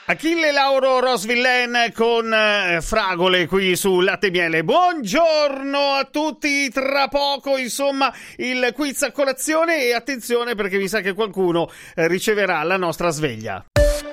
Achille Lauro Rosvillen con fragole qui su Latte e Miele. Buongiorno a tutti, tra poco insomma il quiz a colazione e attenzione perché mi sa che qualcuno riceverà la nostra sveglia.